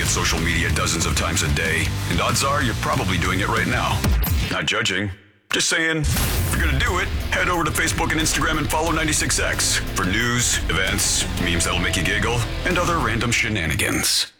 social media dozens of times a day, and odds are you're probably doing it right now. Not judging. Just saying, if you're gonna do it, head over to Facebook and Instagram and follow 96X for news, events, memes that'll make you giggle, and other random shenanigans.